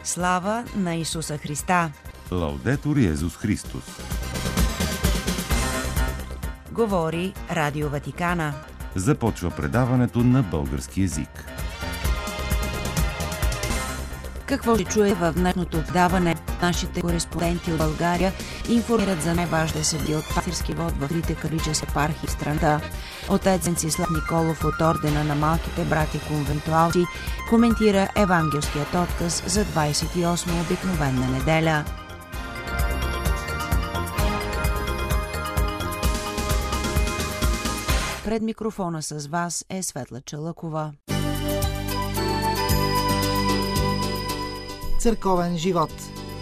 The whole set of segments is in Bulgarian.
Слава на Исуса Христа! Лаудетур Йезус Христос! Говори Радио Ватикана. Започва предаването на български език. Какво ще чуе в днешното предаване? Нашите кореспонденти от България информират за най-важните събития от пастирски вод в трите католически епархии в страната. Отец Венцислав Николов от Ордена на малките брати конвентуалци коментира евангелският отказ за 28 обикновена неделя. Пред микрофона с вас е Светла Чалъкова. Църковен живот.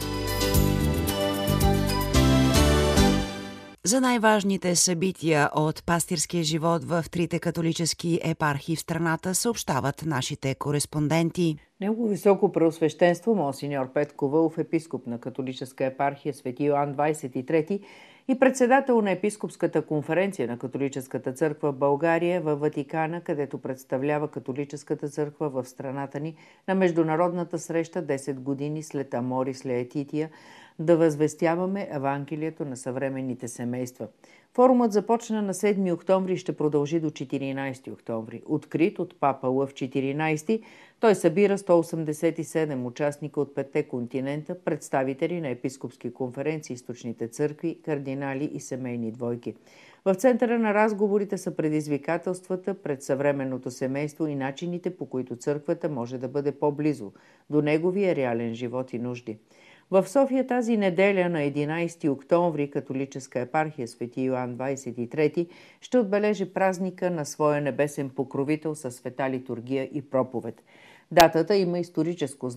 За най-важните събития от пастирския живот в трите католически епархии в страната съобщават нашите кореспонденти. Негово високо преосвещенство монсеньор Петко Вълов, епископ на католическа епархия Свети Йоан 23 и председател на епископската конференция на католическата църква в България във Ватикана, където представлява католическата църква в страната ни на международната среща 10 години след Аморис Лаетития, да възвестяваме Евангелието на съвременните семейства. Форумът започна на 7 октомври и ще продължи до 14 октомври. Открит от папа Лъв 14, той събира 187 участника от 5 континента, представители на епископски конференции, източните църкви, кардинали и семейни двойки. В центъра на разговорите са предизвикателствата пред съвременното семейство и начините, по които църквата може да бъде по-близо до неговия реален живот и нужди. В София тази неделя на 11 октомври католическа епархия Свети Йоан 23 ще отбележи празника на своя небесен покровител със света литургия и проповед. Датата има историческо значение.